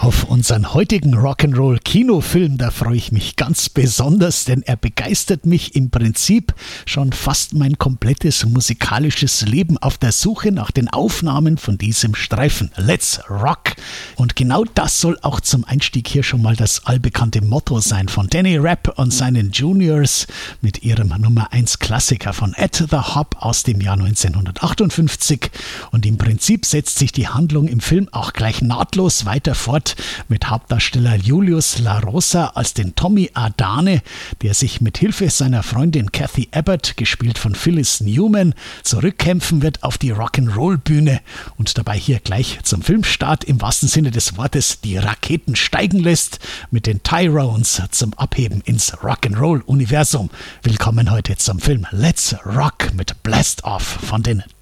Auf unseren heutigen Rock'n'Roll-Kinofilm, da freue ich mich ganz besonders, denn er begeistert mich im Prinzip schon fast mein komplettes musikalisches Leben auf der Suche nach den Aufnahmen von diesem Streifen. Let's Rock! Und genau das soll auch zum Einstieg hier schon mal das allbekannte Motto sein von Danny Rapp und seinen Juniors mit ihrem Nummer 1 Klassiker von At the Hop aus dem Jahr 1958. Und im Prinzip setzt sich die Handlung im Film auch gleich nahtlos weiter fort mit Hauptdarsteller Julius La Rosa als den Tommy Adane, der sich mit Hilfe seiner Freundin Kathy Abbott, gespielt von Phyllis Newman, zurückkämpfen wird auf die Rock'n'Roll-Bühne und dabei hier gleich zum Filmstart im wahrsten Sinne des Wortes die Raketen steigen lässt, mit den Tyrones zum Abheben ins Rock'n'Roll-Universum. Willkommen heute zum Film Let's Rock mit Blast Off von den